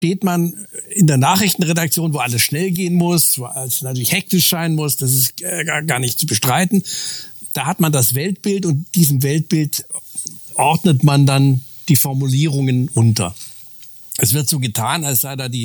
steht man in der Nachrichtenredaktion, wo alles schnell gehen muss, wo alles natürlich hektisch sein muss, das ist gar nicht zu bestreiten. Da hat man das Weltbild und diesem Weltbild ordnet man dann die Formulierungen unter. Es wird so getan, als sei da die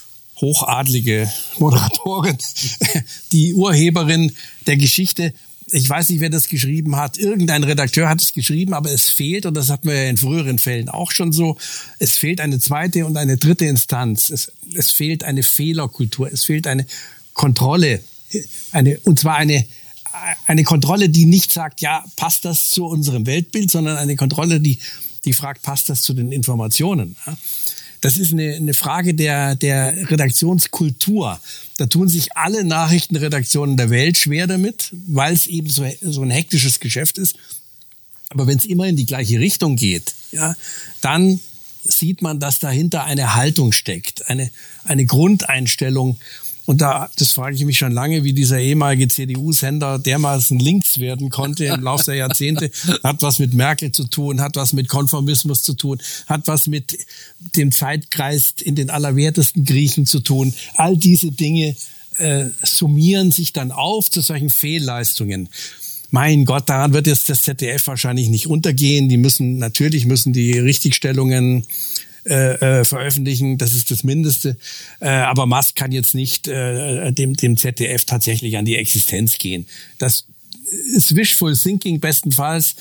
hochadlige Moderatorin, die Urheberin der Geschichte. Ich weiß nicht, wer das geschrieben hat. Irgendein Redakteur hat es geschrieben, aber es fehlt, und das hatten wir ja in früheren Fällen auch schon so, es fehlt eine zweite und eine dritte Instanz. Es fehlt eine Fehlerkultur, es fehlt eine Kontrolle, und zwar eine Kontrolle, die nicht sagt, ja, passt das zu unserem Weltbild, sondern eine Kontrolle, die fragt, passt das zu den Informationen? Das ist eine Frage der Redaktionskultur. Da tun sich alle Nachrichtenredaktionen der Welt schwer damit, weil es eben so ein hektisches Geschäft ist. Aber wenn es immer in die gleiche Richtung geht, ja, dann sieht man, dass dahinter eine Haltung steckt, eine Grundeinstellung. Und das frage ich mich schon lange, wie dieser ehemalige CDU-Sender dermaßen links werden konnte im Laufe der Jahrzehnte. Hat was mit Merkel zu tun, hat was mit Konformismus zu tun, hat was mit dem Zeitgeist in den allerwertesten Griechen zu tun. All diese Dinge summieren sich dann auf zu solchen Fehlleistungen. Mein Gott, daran wird jetzt das ZDF wahrscheinlich nicht untergehen. Natürlich müssen die Richtigstellungen veröffentlichen, das ist das Mindeste. Aber Musk kann jetzt nicht dem ZDF tatsächlich an die Existenz gehen. Das ist wishful thinking bestenfalls,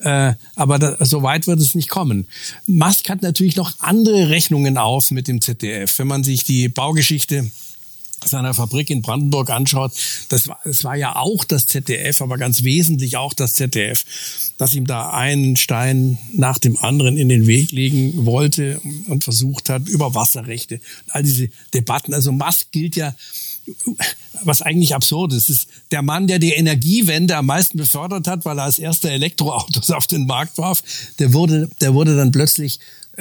aber so weit wird es nicht kommen. Musk hat natürlich noch andere Rechnungen auf mit dem ZDF. Wenn man sich die Baugeschichte seiner Fabrik in Brandenburg anschaut, das war ja auch das ZDF, aber ganz wesentlich auch das ZDF, das ihm da einen Stein nach dem anderen in den Weg legen wollte und versucht hat, über Wasserrechte, all diese Debatten. Also Musk gilt ja, was eigentlich absurd ist, ist der Mann, der die Energiewende am meisten befördert hat, weil er als erster Elektroautos auf den Markt warf, der wurde dann plötzlich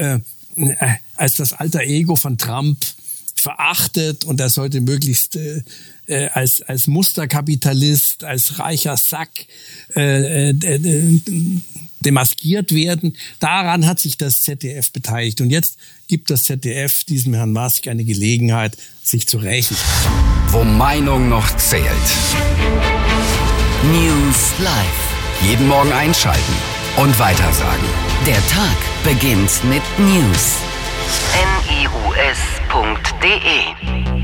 als das alter Ego von Trump verachtet, und er sollte möglichst als Musterkapitalist, als reicher Sack demaskiert werden. Daran hat sich das ZDF beteiligt. Und jetzt gibt das ZDF diesem Herrn Musk eine Gelegenheit, sich zu rächen. Wo Meinung noch zählt. News Live. Jeden Morgen einschalten und weitersagen. Der Tag beginnt mit News. NIUS.de